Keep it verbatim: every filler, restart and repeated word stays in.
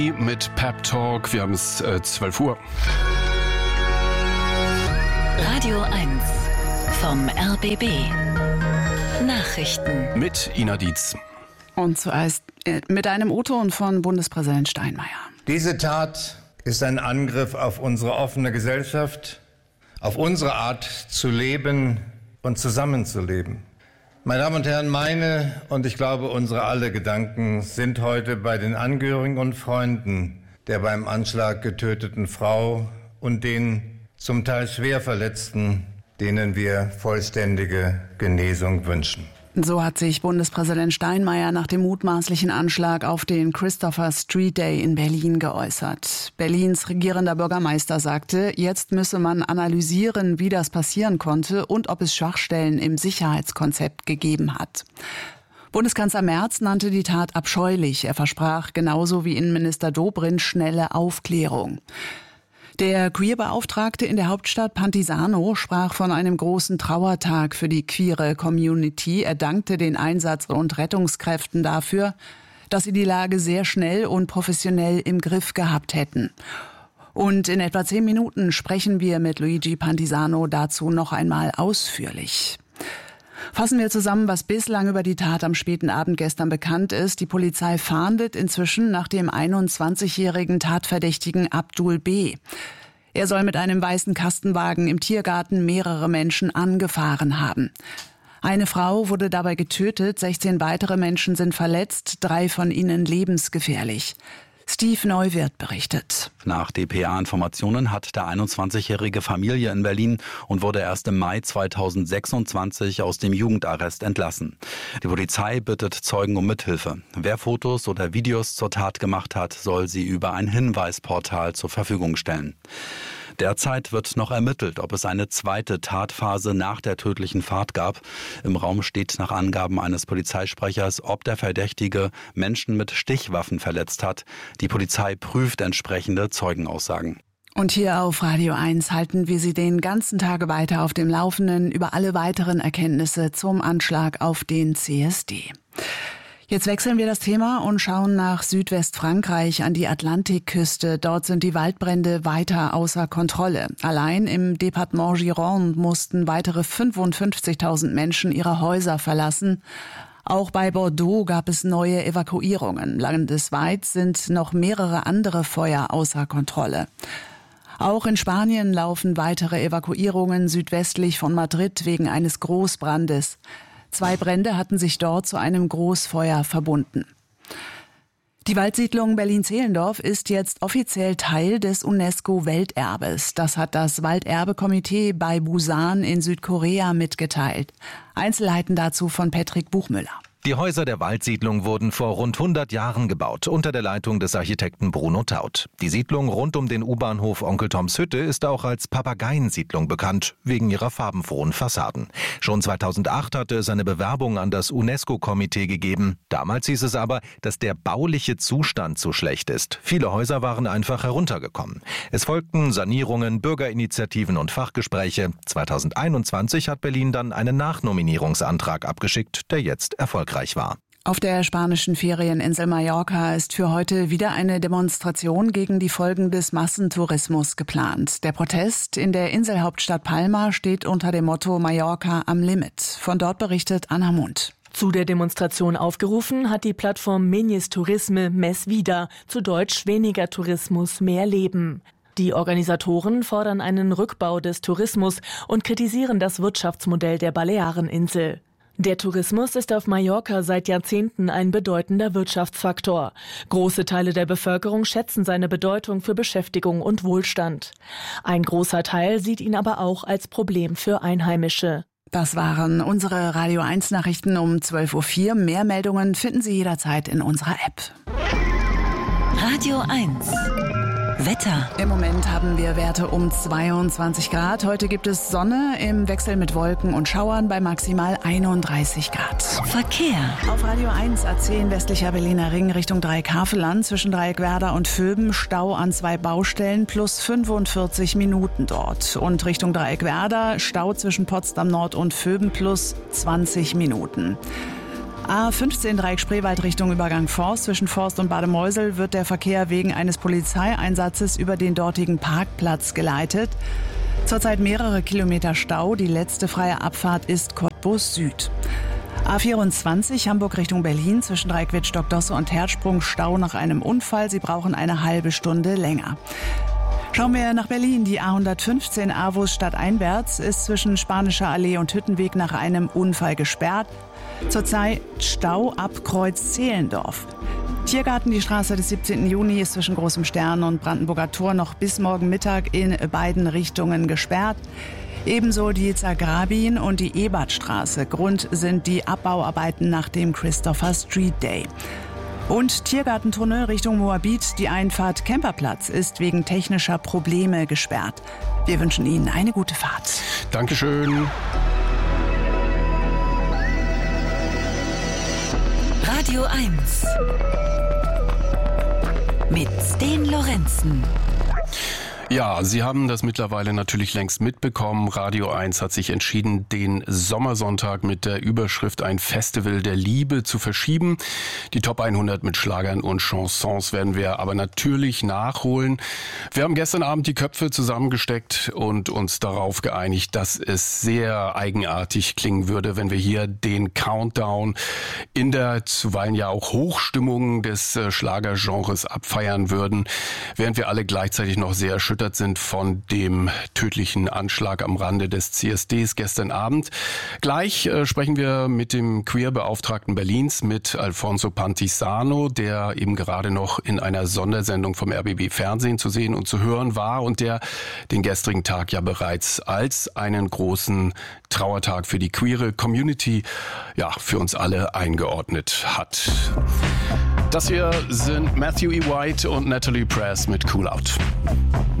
Mit Pep Talk, wir haben es äh, zwölf Uhr. Radio eins vom R B B. Nachrichten. Mit Ina Dietz. Und zuerst äh, mit einem O-Ton von Bundespräsident Steinmeier. Diese Tat ist ein Angriff auf unsere offene Gesellschaft, auf unsere Art zu leben und zusammenzuleben. Meine Damen und Herren, meine und ich glaube unsere alle Gedanken sind heute bei den Angehörigen und Freunden der beim Anschlag getöteten Frau und den zum Teil schwer Verletzten, denen wir vollständige Genesung wünschen. So hat sich Bundespräsident Steinmeier nach dem mutmaßlichen Anschlag auf den Christopher Street Day in Berlin geäußert. Berlins regierender Bürgermeister sagte, jetzt müsse man analysieren, wie das passieren konnte und ob es Schwachstellen im Sicherheitskonzept gegeben hat. Bundeskanzler Merz nannte die Tat abscheulich. Er versprach genauso wie Innenminister Dobrindt schnelle Aufklärung. Der Queer-Beauftragte in der Hauptstadt Pantisano sprach von einem großen Trauertag für die queere Community. Er dankte den Einsatz- und Rettungskräften dafür, dass sie die Lage sehr schnell und professionell im Griff gehabt hätten. Und in etwa zehn Minuten sprechen wir mit Luigi Pantisano dazu noch einmal ausführlich. Fassen wir zusammen, was bislang über die Tat am späten Abend gestern bekannt ist. Die Polizei fahndet inzwischen nach dem einundzwanzigjährigen Tatverdächtigen Abdul B. Er soll mit einem weißen Kastenwagen im Tiergarten mehrere Menschen angefahren haben. Eine Frau wurde dabei getötet, sechzehn weitere Menschen sind verletzt, drei von ihnen lebensgefährlich. Steve Neuwirth berichtet. Nach D P A-Informationen hat der einundzwanzigjährige Familie in Berlin und wurde erst im Mai zweitausendsechsundzwanzig aus dem Jugendarrest entlassen. Die Polizei bittet Zeugen um Mithilfe. Wer Fotos oder Videos zur Tat gemacht hat, soll sie über ein Hinweisportal zur Verfügung stellen. Derzeit wird noch ermittelt, ob es eine zweite Tatphase nach der tödlichen Fahrt gab. Im Raum steht nach Angaben eines Polizeisprechers, ob der Verdächtige Menschen mit Stichwaffen verletzt hat. Die Polizei prüft entsprechende Zeugenaussagen. Und hier auf Radio eins halten wir Sie den ganzen Tag weiter auf dem Laufenden über alle weiteren Erkenntnisse zum Anschlag auf den C S D. Jetzt wechseln wir das Thema und schauen nach Südwestfrankreich an die Atlantikküste. Dort sind die Waldbrände weiter außer Kontrolle. Allein im Departement Gironde mussten weitere fünfundfünfzigtausend Menschen ihre Häuser verlassen. Auch bei Bordeaux gab es neue Evakuierungen. Landesweit sind noch mehrere andere Feuer außer Kontrolle. Auch in Spanien laufen weitere Evakuierungen südwestlich von Madrid wegen eines Großbrandes. Zwei Brände hatten sich dort zu einem Großfeuer verbunden. Die Waldsiedlung Berlin-Zehlendorf ist jetzt offiziell Teil des UNESCO-Welterbes. Das hat das Walderbekomitee bei Busan in Südkorea mitgeteilt. Einzelheiten dazu von Patrick Buchmüller. Die Häuser der Waldsiedlung wurden vor rund hundert Jahren gebaut, unter der Leitung des Architekten Bruno Taut. Die Siedlung rund um den U-Bahnhof Onkel Toms Hütte ist auch als Papageiensiedlung bekannt, wegen ihrer farbenfrohen Fassaden. Schon zweitausendacht hatte es eine Bewerbung an das UNESCO-Komitee gegeben. Damals hieß es aber, dass der bauliche Zustand zu schlecht ist. Viele Häuser waren einfach heruntergekommen. Es folgten Sanierungen, Bürgerinitiativen und Fachgespräche. zweitausendeinundzwanzig hat Berlin dann einen Nachnominierungsantrag abgeschickt, der jetzt erfolgreich war. Auf der spanischen Ferieninsel Mallorca ist für heute wieder eine Demonstration gegen die Folgen des Massentourismus geplant. Der Protest in der Inselhauptstadt Palma steht unter dem Motto Mallorca am Limit. Von dort berichtet Anna Mund. Zu der Demonstration aufgerufen hat die Plattform Menyes Turisme Més Vida, zu Deutsch weniger Tourismus, mehr Leben. Die Organisatoren fordern einen Rückbau des Tourismus und kritisieren das Wirtschaftsmodell der Baleareninsel. Der Tourismus ist auf Mallorca seit Jahrzehnten ein bedeutender Wirtschaftsfaktor. Große Teile der Bevölkerung schätzen seine Bedeutung für Beschäftigung und Wohlstand. Ein großer Teil sieht ihn aber auch als Problem für Einheimische. Das waren unsere Radio eins Nachrichten um zwölf Uhr vier. Mehr Meldungen finden Sie jederzeit in unserer App. Radio eins. Wetter. Im Moment haben wir Werte um zweiundzwanzig Grad. Heute gibt es Sonne im Wechsel mit Wolken und Schauern bei maximal einunddreißig Grad. Verkehr. Auf Radio eins A zehn westlicher Berliner Ring Richtung Dreieck-Havelland zwischen Dreieckwerder und Vöben Stau an zwei Baustellen plus fünfundvierzig Minuten dort. Und Richtung Dreieckwerder Stau zwischen Potsdam Nord und Vöben plus zwanzig Minuten. A fünfzehn Dreieck Spreewald Richtung Übergang Forst. Zwischen Forst und Bademeusel wird der Verkehr wegen eines Polizeieinsatzes über den dortigen Parkplatz geleitet. Zurzeit mehrere Kilometer Stau. Die letzte freie Abfahrt ist Cottbus Süd. A vierundzwanzig Hamburg Richtung Berlin. Zwischen Dreiquitsch-Stockdosse und Herzsprung Stau nach einem Unfall. Sie brauchen eine halbe Stunde länger. Schauen wir nach Berlin. Die A hundertfünfzehn Avus stadteinwärts ist zwischen Spanischer Allee und Hüttenweg nach einem Unfall gesperrt. Zurzeit Stau ab Kreuz Zehlendorf. Tiergarten, die Straße des siebzehnten Juni, ist zwischen Großem Stern und Brandenburger Tor noch bis morgen Mittag in beiden Richtungen gesperrt. Ebenso die Zagrabin und die Ebertstraße. Grund sind die Abbauarbeiten nach dem Christopher Street Day. Und Tiergartentunnel Richtung Moabit, die Einfahrt Kemperplatz, ist wegen technischer Probleme gesperrt. Wir wünschen Ihnen eine gute Fahrt. Dankeschön. Radio eins mit Sten Lorenzen. Ja, Sie haben das mittlerweile natürlich längst mitbekommen. Radio eins hat sich entschieden, den Sommersonntag mit der Überschrift Ein Festival der Liebe zu verschieben. Die Top hundert mit Schlagern und Chansons werden wir aber natürlich nachholen. Wir haben gestern Abend die Köpfe zusammengesteckt und uns darauf geeinigt, dass es sehr eigenartig klingen würde, wenn wir hier den Countdown in der zuweilen ja auch Hochstimmung des Schlagergenres abfeiern würden, während wir alle gleichzeitig noch sehr erschüttert sind von dem tödlichen Anschlag am Rande des C S Ds gestern Abend. Gleich äh, sprechen wir mit dem Queer-Beauftragten Berlins, mit Alfonso Pantisano, der eben gerade noch in einer Sondersendung vom R B B Fernsehen zu sehen und zu hören war und der den gestrigen Tag ja bereits als einen großen Trauertag für die queere Community, ja, für uns alle eingeordnet hat. Das hier sind Matthew E. White und Natalie Press mit Cool Out.